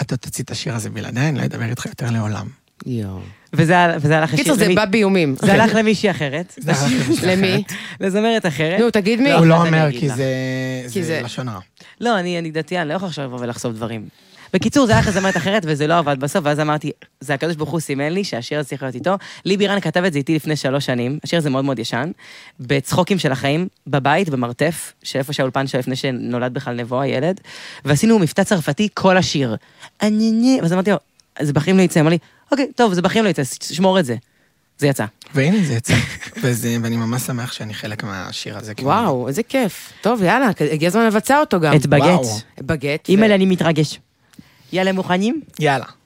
אתה תוציא את השיר הזה בלעדיי, אני לא אדבר איתך יותר לעולם. וזה הלך קיצור, זה בא באיומים. זה הלך למישהי אחרת. למי? לזמרת אחרת. נו, תגיד מי. הוא לא אומר, כי זה לשון הרע. לא, אני דתייה, אני לא יכול עכשיו לבוא ולחשוף דברים. בקיצור, זה היה לזמרת אחרת, וזה לא עבד בסוף, ואז אמרתי, זה הקדוש ברוך הוא סימן לי, שהשיר הזה צריך להיות איתו. לי בירן כתב את זה איתי לפני 3 שנים, השיר הזה מאוד מאוד ישן, בצחוקים של החיים, בבית, במרתף, שאיפה שהאולפן שלה לפני שנולד בכלל נבוא, הילד, ועשינו מבטא צרפתי כל השיר. ואז אמרתי לו, זה בחיים לא יצא, אמר לי, אוקיי, טוב, זה בחיים לא יצא, שמור את זה. זה יצא. והנה זה יצא. ואני ממש שמח שאני חלק מהשיר הזה. וואו, איזה כיף. טוב, יאללה, הגיע הזמן לבצע אותו גם. את בגט. בגט. אימא'לה, אני מתרגש. יאללה, מוכנים? יאללה.